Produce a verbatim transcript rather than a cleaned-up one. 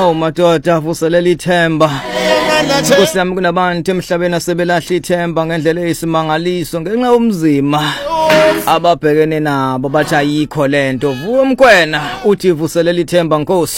Oh madoda vuselela ithemba. Kusiyami kunabantu emhlabeni asebelahla ithemba ngendlela eyisimangaliso ngenxa yomzima ababhekene nabo bathi ayikho lento. Vuka mkwena uthi vuselela ithemba Nkosi.